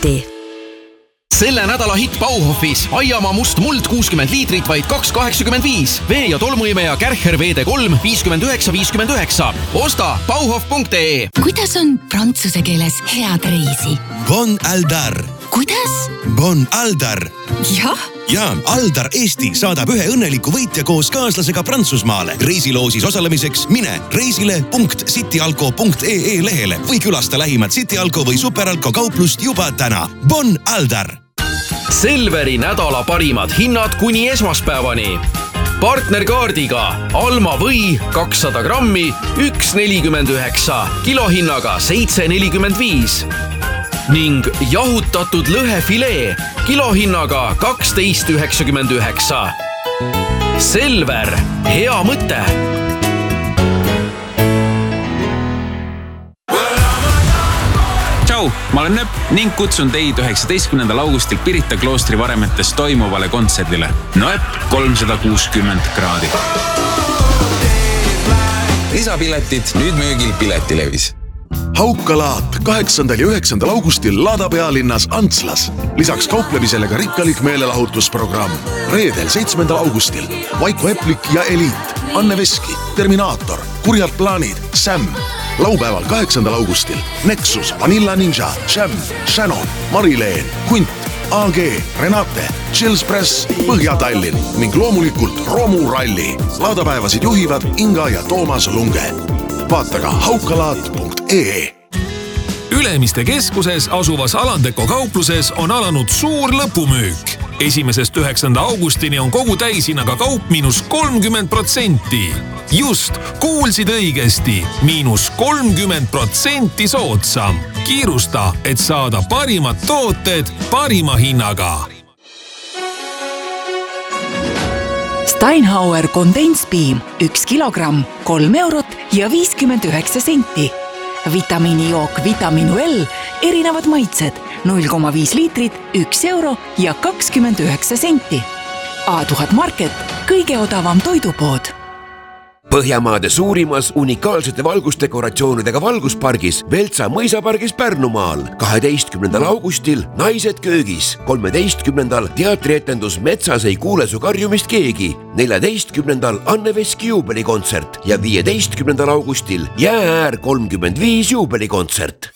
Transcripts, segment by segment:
lahti. Selle nädala hitt Bauhofis aiamaa must muld 60 liitrit vaid 2,85. Vee- ja tolmuimeja Kärcher VD3 59,59. Osta bauhof.ee. Kuidas on prantsuse keeles head reisi? Bon Aldar. Kuidas? Bon Aldar. Jah? Ja Aldar Eesti saadab ühe õnneliku võitja koos kaaslasega Prantsusmaale. Reisiloosis osalemiseks mine reisile.cityalko.ee lehele või külasta lähimat Cityalko või Superalko kauplust juba täna. Bon Aldar. Selveri nädala parimad hinnad kuni esmaspäevani. Partnerkaardiga Alma või 200 grammi 1,49, kilohinnaga 7,45 ning jahutatud lõhefilee kilohinnaga 12,99. Selver, hea mõte! Tšau, ma olen Nööp ning kutsun teid 19. augustil Pirita kloostri varemetes toimuvale kontserdile. Nööp 360 kraadi. Lisapiletid nüüd müügil Piletilevis. Haukalaat 8. ja 9. augustil Lada pealinnas Antslas. Lisaks kauplemisele ka rikkalik meelelahutusprogramm. Reedel 7. augustil Vaiko Eplik ja Eliit, Anne Veski, Terminaator, Kurjad plaanid, Sam. Laupäeval 8. augustil Nexus, Vanilla Ninja, Jam, Shannon, Marileen, Kunt, AG, Renate, Chills Press, Põhja-Tallinn ning loomulikult Romu Ralli. Laadapäevasid juhivad Inga ja Toomas Lunge. Vaata ka haukalaat.ee. Ülemiste keskuses asuvas Alandeko kaupluses on alanud suur lõpumüük. 1.–9. augustini on kogu täishinnaga kaup -30%. Just, kuulsid õigesti, -30% soodsam. Kiirusta, et saada parimad tooted parima hinnaga. Steinhauer kondenspiim 1 kilogramm, 3 eurot ja 59 senti. Vitamiinijook Vitaminu L, erinevad maitsed, 0,5 liitrit, 1 euro ja 29 senti. A1000 Market, kõige odavam toidupood. Põhjamaade suurimas unikaalsete valgusdekoratsioonidega valguspargis Veltsa mõisapargis Pärnumaal 12. augustil Naised köögis, 13. teatrietendus Metsas ei kuule su karjumist keegi, 14. Anne Veski juubelikontsert ja 15. augustil Jäääär 35 juubelikontsert.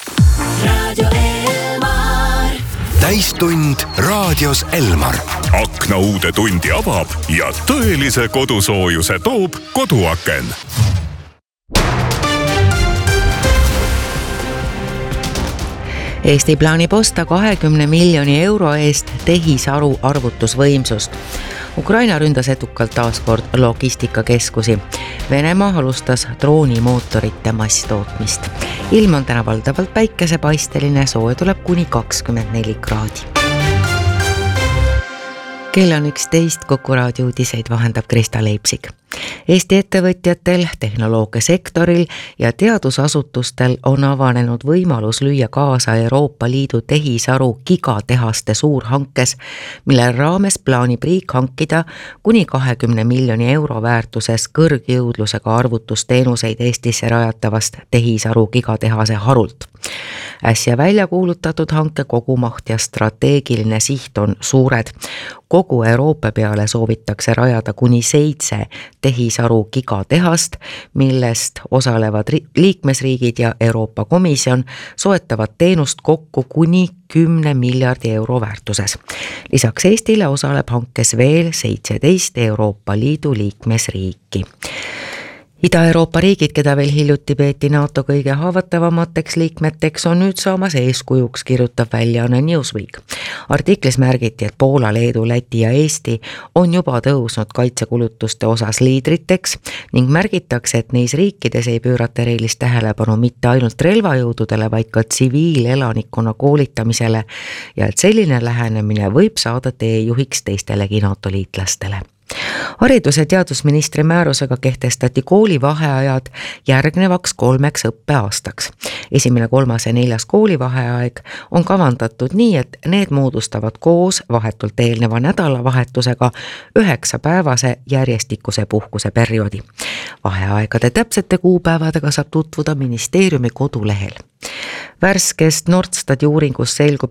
Täistund raadios Elmar. Akna uude tundi avab ja tõelise kodusoojuse toob Koduaken. Eesti plaanib osta 20 miljoni euro eest tehisaru arvutusvõimsust. Ukraina ründas edukalt taaskord logistikakeskusi. Venemaa alustas droonimootorite masstootmist. Ilm on täna valdavalt päikesepaisteline, soe tuleb kuni 24 kraadi. Kell on 11, Kuku raadio uudiseid vahendab Krista Leipsik. Eesti ettevõtjatel, tehnoloogiasektoril ja teadusasutustel on avanenud võimalus lüüa kaasa Euroopa Liidu tehisaru gigatehaste suurhankes, mille raames plaanib riik hankida kuni 20 miljoni euro väärtuses kõrgjõudlusega arvutusteenuseid Eestisse rajatavast tehisaru gigatehase harult. Äsja välja kuulutatud hanke kogumaht ja strateegiline siht on suured. Kogu Euroopa peale soovitakse rajada kuni 7 tehisaru gigatehast, millest osalevad liikmesriigid ja Euroopa Komisjon soetavad teenust kokku kuni 10 miljardi euro väärtuses. Lisaks Eestile osaleb hankes veel 17 Euroopa Liidu liikmesriiki. Ida-Euroopa riigid, keda veel hiljuti peeti NATO kõige haavatavamateks liikmeteks, on nüüd saamas eeskujuks, kirjutab väljaanne Newsweek. Artiklis märgiti, et Poola, Leedu, Läti ja Eesti on juba tõusnud kaitsekulutuste osas liidriteks ning märgitakse, et neis riikides ei pöörata erilist tähelepanu mitte ainult relvajõududele, vaid ka tsiviilelanikkonna koolitamisele ja et selline lähenemine võib saada teejuhiks teistelegi NATO liitlastele. Haridus- ja teadusministri määrusega kehtestati koolivaheajad järgnevaks 3 õppeaastaks. 1., 3. ja 4. koolivaheaeg on kavandatud nii, et need moodustavad koos vahetult eelneva nädalavahetusega 9-päevase järjestikuse puhkuse perioodi. Vaheaegade täpsete kuupäevadega saab tutvuda ministeeriumi kodulehel. Värskest Nordstati uuringust selgub,